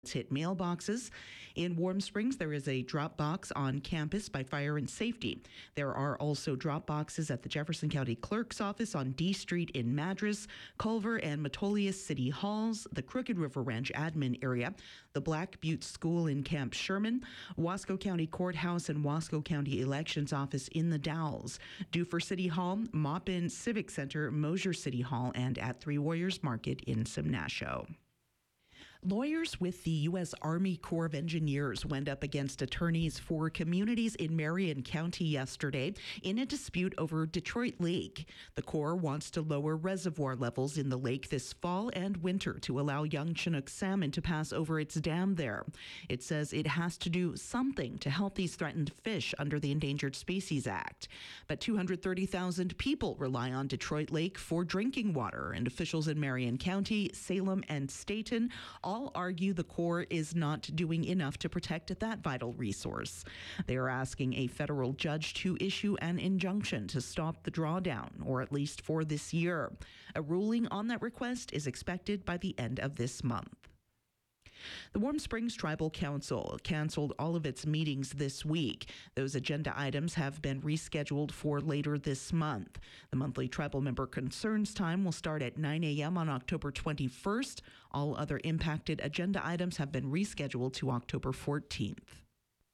hit mailboxes. In Warm Springs, there is a drop box on campus by Fire and Safety. There are also drop boxes at the Jefferson County Clerk's office on D Street in Madras, Culver and Metolius City Halls, the Crooked River Ranch admin area, the Black Butte School in Camp Sherman, Wasco County Courthouse and Wasco County Elections Office in the Dalles, Duffer City Hall, Maupin Civic Center, Mosier City Hall, and at Three Warriors Market in Simnasho. Lawyers with the U.S. Army Corps of Engineers went up against attorneys for communities in Marion County yesterday in a dispute over Detroit Lake. The Corps wants to lower reservoir levels in the lake this fall and winter to allow young Chinook salmon to pass over its dam there. It says it has to do something to help these threatened fish under the Endangered Species Act. But 230,000 people rely on Detroit Lake for drinking water, and officials in Marion County, Salem, and Staten all argue the Corps is not doing enough to protect that vital resource. They are asking a federal judge to issue an injunction to stop the drawdown, or at least for this year. A ruling on that request is expected by the end of this month. The Warm Springs Tribal Council canceled all of its meetings this week. Those agenda items have been rescheduled for later this month. The monthly tribal member concerns time will start at 9 a.m. on October 21st. All other impacted agenda items have been rescheduled to October 14th.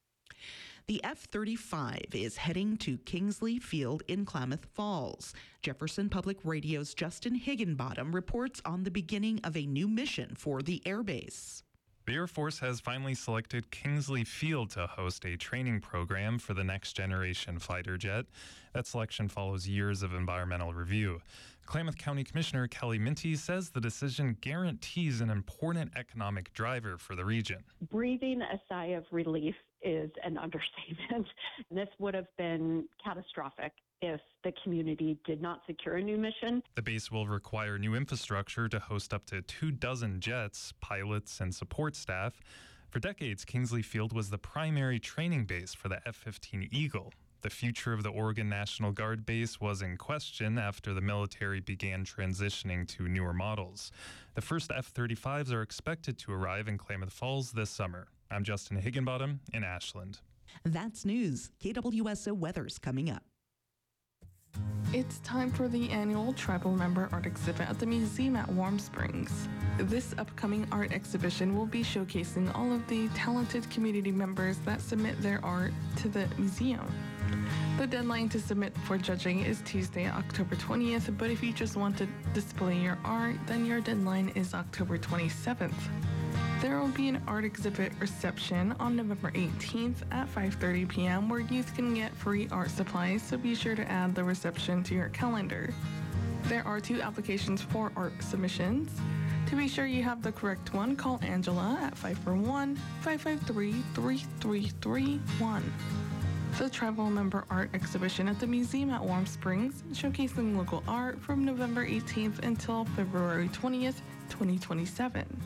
The F-35 is heading to Kingsley Field in Klamath Falls. Jefferson Public Radio's Justin Higginbottom reports on the beginning of a new mission for the airbase. The Air Force has finally selected Kingsley Field to host a training program for the next generation fighter jet. That selection follows years of environmental review. Klamath County Commissioner Kelly Minty says the decision guarantees an important economic driver for the region. Breathing a sigh of relief is an understatement. This would have been catastrophic if the community did not secure a new mission. The base will require new infrastructure to host up to 24 jets, pilots, and support staff. For decades, Kingsley Field was the primary training base for the F-15 Eagle. The future of the Oregon National Guard base was in question after the military began transitioning to newer models. The first F-35s are expected to arrive in Klamath Falls this summer. I'm Justin Higginbottom in Ashland. That's news. KWSO weather's coming up. It's time for the annual Tribal Member Art Exhibit at the museum at Warm Springs. This upcoming art exhibition will be showcasing all of the talented community members that submit their art to the museum. The deadline to submit for judging is Tuesday, October 20th, but if you just want to display your art, then your deadline is October 27th. There will be an art exhibit reception on November 18th at 5:30 p.m. where youth can get free art supplies, so be sure to add the reception to your calendar. There are 2 applications for art submissions. To be sure you have the correct one, call Angela at 541-553-3331. The Tribal Member Art Exhibition at the museum at Warm Springs, showcasing local art from November 18th until February 20th, 2027.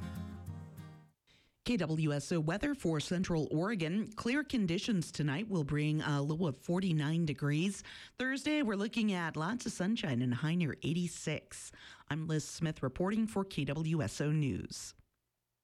KWSO weather for Central Oregon. Clear conditions tonight will bring a low of 49 degrees. Thursday, we're looking at lots of sunshine and a high near 86. I'm Liz Smith reporting for KWSO News.